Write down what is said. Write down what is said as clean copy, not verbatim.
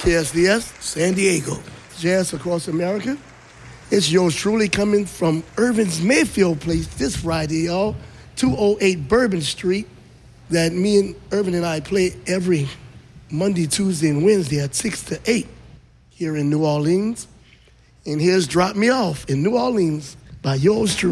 KSDS, San Diego. Jazz Across America. It's yours truly coming from Irvin's Mayfield Place this Friday, y'all. 208 Bourbon Street. That me and Irvin and I play every Monday, Tuesday, and Wednesday at 6 to 8 here in New Orleans. And here's Drop Me Off in New Orleans by yours truly.